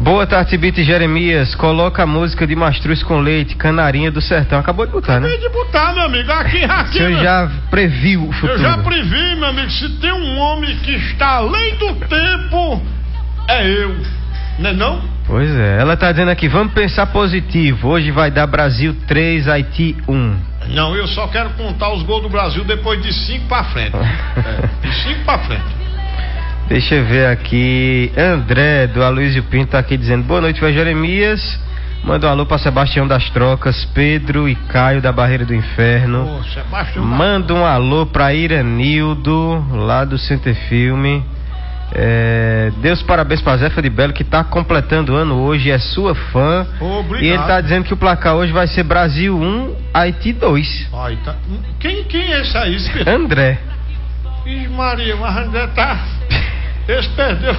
Boa tarde, Cibite e Jeremias. Coloca a música de Mastruz com Leite, Canarinha do Sertão. Acabou de botar, né? Acabei de botar, meu amigo. Aqui. O senhor já previu o futuro. Eu já previ, meu amigo. Se tem um homem que está além do tempo, é eu. Não é não? Pois é. Ela tá dizendo aqui, vamos pensar positivo. Hoje vai dar Brasil 3, Haiti 1. Não, eu só quero contar os gols do Brasil depois de 5 pra frente. De 5 pra frente. Deixa eu ver aqui. André do Aloysio Pinto tá aqui dizendo: boa noite, vai Jeremias. Manda um alô pra Sebastião das Trocas, Pedro e Caio da Barreira do Inferno. Sebastião. Manda um alô pra Iranildo, lá do Center Filme. Deus parabéns pra Zefa de Belo, que tá completando o ano hoje, é sua fã. Obrigado. E ele tá dizendo que o placar hoje vai ser Brasil 1, Haiti 2. Ai, tá. Quem é esse aí? André. Ih, Maria, mas André tá. Esse perdeu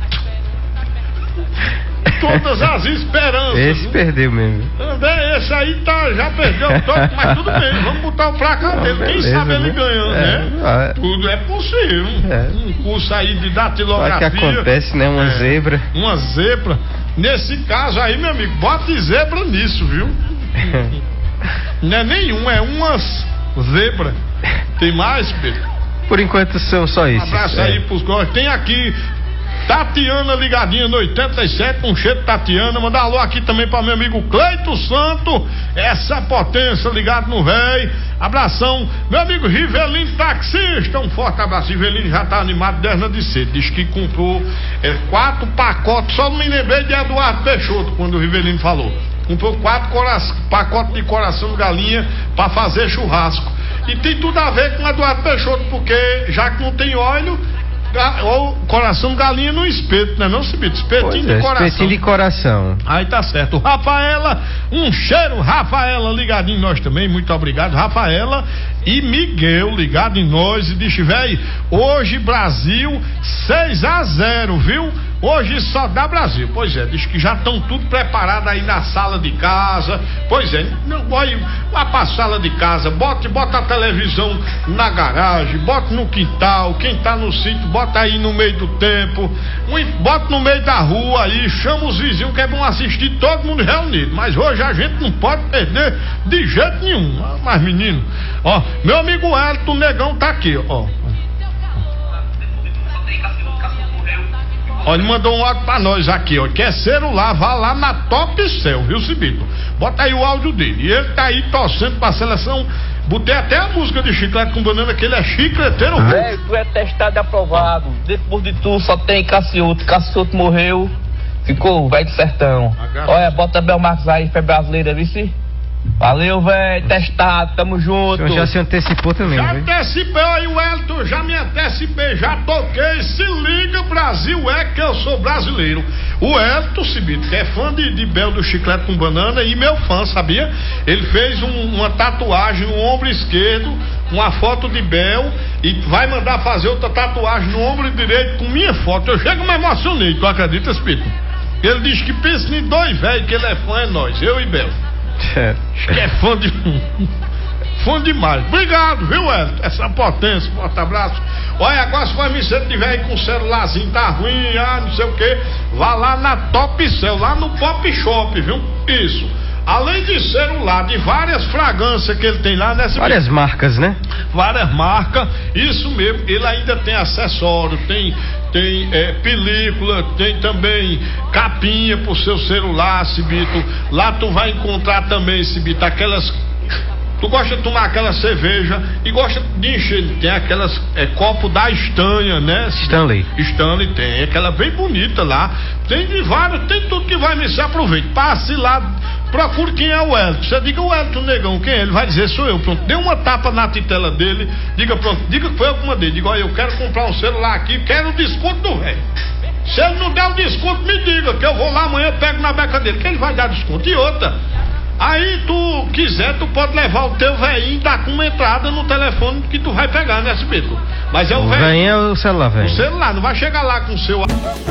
todas as esperanças. Esse perdeu mesmo. André, esse aí já perdeu todo, mas tudo bem, vamos botar o placar dele. Quem sabe ele ganhando, né? Tudo é possível. Um curso aí de datilografia. O que acontece, né? Uma zebra. Uma zebra. Nesse caso aí, meu amigo, bote zebra nisso, viu? Não é nenhum, é umas zebra. Tem mais, Pedro? Por enquanto são só isso. Um abraço aí pros gostos. Tem aqui Tatiana ligadinha no 87, um cheiro de Tatiana. Mandar alô aqui também para meu amigo Cleito Santo, essa potência ligado no véi. Abração, meu amigo Rivelino taxista, um forte abraço. Rivelino já tá animado desde a de cedo. Diz que comprou 4 pacotes, só não me lembrei de Eduardo Peixoto quando o Rivelino falou. Comprou 4 pacotes de coração de galinha para fazer churrasco. E tem tudo a ver com o Eduardo Peixoto, porque já que não tem óleo, o coração de galinha no espeto, né? Não, Cibito? Espetinho de coração. Espetinho de coração. Aí tá certo. Rafaela, um cheiro, Rafaela ligadinho em nós também, muito obrigado, Rafaela. E Miguel ligado em nós e disse, véi, hoje Brasil 6-0, viu? Hoje só dá Brasil. Pois é, diz que já estão tudo preparado aí na sala de casa. Pois é, não vai pra sala de casa, bota a televisão na garagem, bota no quintal, quem tá no sítio, bota aí no meio do tempo, bota no meio da rua aí, chama os vizinhos que é bom assistir todo mundo reunido. Mas hoje a gente não pode perder de jeito nenhum. Mas menino, ó, meu amigo Elton Negão tá aqui, ó. Olha, ele mandou um áudio pra nós aqui, ó. Quer celular, vá lá na Top Cell, viu, Cibito? Bota aí o áudio dele. E ele tá aí torcendo pra seleção. Botei até a música de Chiclete com Banana, que ele é chicleteiro. Velho, tu é testado e aprovado. Depois de tu só tem Cacioto. Cacioto morreu, ficou velho do sertão. Olha, bota Bel Marcos aí, foi brasileira, viu? Valeu, velho, testado, tamo junto. O senhor já se antecipou também, já viu? Antecipei aí, o Elton, já me antecipei, já toquei. Se liga, Brasil, é que eu sou brasileiro. O Elton Cibito, que é fã de Bel do Chiclete com Banana e meu fã, sabia? Ele fez uma tatuagem no ombro esquerdo, uma foto de Bel, e vai mandar fazer outra tatuagem no ombro direito com minha foto. Eu chego e me emocionei, tu acredita, Cibito? Ele diz que pensa em 2 velhos, que ele é fã, é nós, eu e Bel. Acho que é fã demais. Obrigado, viu, Elton? Essa potência, forte abraço. Olha, agora se você tiver aí com o celularzinho, tá ruim, não sei o que, vá lá na Top Cell, lá no Pop Shop, viu? Isso. Além de celular, de várias fragrâncias que ele tem lá nessa. Várias marcas, né? Várias marcas, isso mesmo. Ele ainda tem acessório, tem película, tem também capinha pro seu celular, Cibito. Lá tu vai encontrar também, Cibito, aquelas. Tu gosta de tomar aquela cerveja e gosta de encher, tem aquelas copo da Estanha, né? Stanley tem, aquela bem bonita lá. Tem de vários, tem tudo que vai me se aproveita. Passe lá, procure quem é o Elton. Você diga o Elton Negão, quem é? Ele vai dizer, sou eu. Pronto, dê uma tapa na titela dele, diga que foi eu que mandei. Diga, olha, eu quero comprar um celular aqui, quero o desconto do velho. Se ele não der o desconto, me diga, que eu vou lá amanhã, pego na beca dele, que ele vai dar desconto. E outra, aí tu quiser, tu pode levar o teu velhinho e dar com uma entrada no telefone que tu vai pegar, né, Cibito? Mas é o velhinho. O velhinho é o celular, velho. O celular, não vai chegar lá com o seu.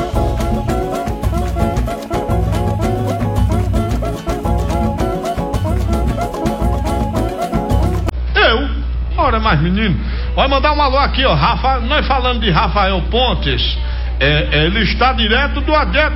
Ora, mais menino, vai mandar um alô aqui, ó. Nós falando de Rafael Pontes, ele está direto do